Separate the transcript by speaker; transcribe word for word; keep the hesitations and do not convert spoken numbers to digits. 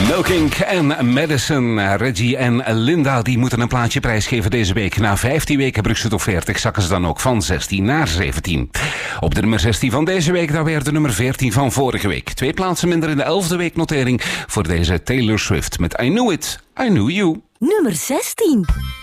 Speaker 1: Milking en Madison, Reggie en Linda, die moeten een plaatje prijsgeven deze week. Na vijftien weken Brugse Top veertig zakken ze dan ook van zestien naar zeventien. Op de nummer zestien van deze week, daar weer de nummer veertien van vorige week. Twee plaatsen minder in de elfde weeknotering voor deze Taylor Swift met I Knew It, I Knew You.
Speaker 2: Nummer zestien.